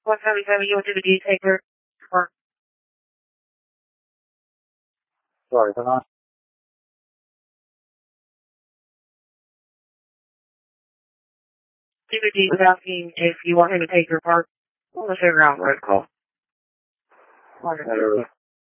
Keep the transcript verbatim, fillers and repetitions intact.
one seventy-seven, you want to D take her? Or Sorry, hold on. David D was asking if you want him to take your part on the fairground road call. Uh,